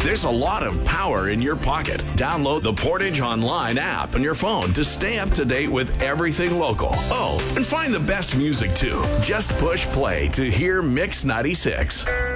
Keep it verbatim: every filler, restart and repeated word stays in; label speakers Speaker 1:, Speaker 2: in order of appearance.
Speaker 1: There's a lot of power in your pocket. Download the Portage Online app on your phone to stay up to date with everything local. Oh, and find the best music too. Just push play to hear Mix ninety-six.